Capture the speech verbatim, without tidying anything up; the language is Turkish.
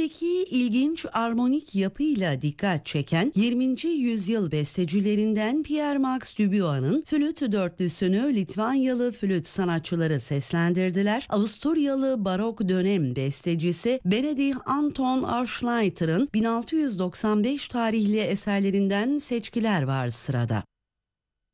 Sesindeki ilginç armonik yapıyla dikkat çeken yirminci yüzyıl bestecilerinden Pierre Max Dubuis'ın flüt dörtlüsünü Litvanyalı flüt sanatçıları seslendirdiler. Avusturyalı barok dönem bestecisi Benedikt Anton Arschleiter'ın bin altı yüz doksan beş tarihli eserlerinden seçkiler var sırada.